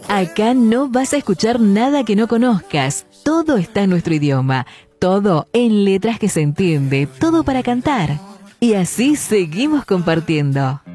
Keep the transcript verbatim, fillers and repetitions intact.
Acá no vas a escuchar nada que no conozcas. Todo está en nuestro idioma. Todo en letras que se entiende. Todo para cantar. Y así seguimos compartiendo.